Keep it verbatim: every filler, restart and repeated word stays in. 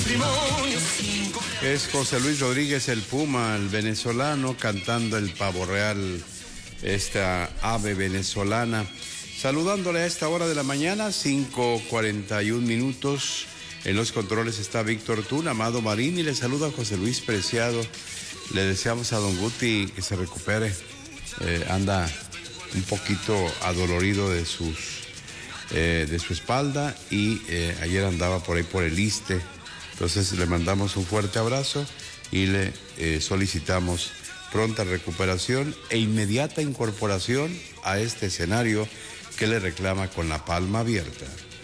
Es José Luis Rodríguez el Puma, el venezolano, cantando el pavo real, esta ave venezolana. Saludándole a esta hora de la mañana, cinco cuarenta y un minutos. En los controles está Víctor Tún, Amado Marín, y le saluda José Luis Preciado. Le deseamos a don Guti que se recupere. Eh, anda un poquito adolorido de sus eh, de su espalda y eh, ayer andaba por ahí por el Iste. Entonces le mandamos un fuerte abrazo y le eh, solicitamos pronta recuperación e inmediata incorporación a este escenario que le reclama con la palma abierta.